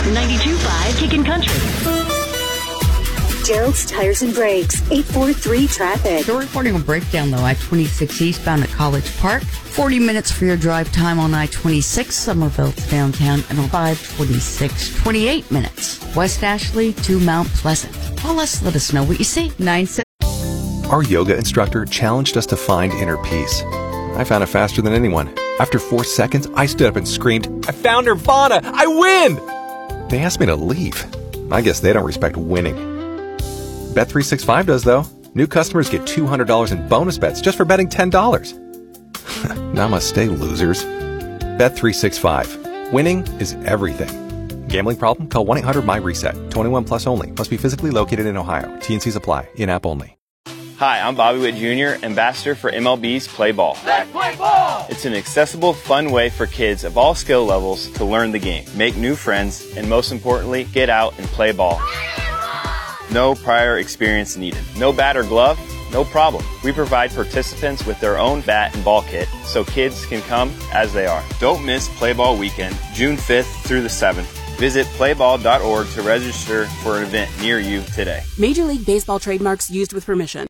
92.5 Kickin' Country. Gerald's Tires and Brakes, 843 traffic. They're reporting a breakdown, though, I-26 eastbound at College Park. 40 minutes for your drive time on I-26, Somerville to downtown, and on 526, 28 minutes. West Ashley to Mount Pleasant. Call us, let us know what you see. 96. Our yoga instructor challenged us to find inner peace. I found it faster than anyone. After 4 seconds, I stood up and screamed, "I found Nirvana! I win!" They asked me to leave. I guess they don't respect winning. Bet365 does, though. New customers get $200 in bonus bets just for betting $10. Namaste, losers. Bet365. Winning is everything. Gambling problem? Call 1-800-MY-RESET. 21 plus only. Must be physically located in Ohio. T&Cs apply. In-app only. Hi, I'm Bobby Witt Jr., ambassador for MLB's Play Ball. Let's play ball! It's an accessible, fun way for kids of all skill levels to learn the game, make new friends, and most importantly, get out and play ball. No prior experience needed. No bat or glove? No problem. We provide participants with their own bat and ball kit so kids can come as they are. Don't miss Play Ball Weekend, June 5th through the 7th. Visit playball.org to register for an event near you today. Major League Baseball trademarks used with permission.